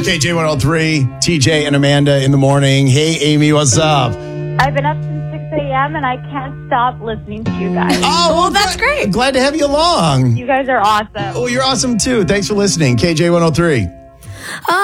KJ103, TJ and Amanda in the morning. Hey, Amy, what's up? I've been up since 6 a.m. and I can't stop listening to you guys. Oh, well, that's great. Glad to have you along. You guys are awesome. Oh, you're awesome too. Thanks for listening. KJ103.